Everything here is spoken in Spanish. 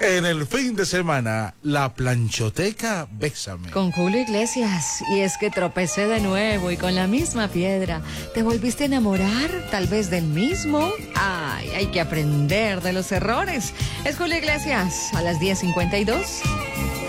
En el fin de semana, la planchoteca Bésame. Con Julio Iglesias. Y es que tropecé de nuevo y con la misma piedra. ¿Te volviste a enamorar? Tal vez del mismo. Ay, hay que aprender de los errores. Es Julio Iglesias a las 10:52.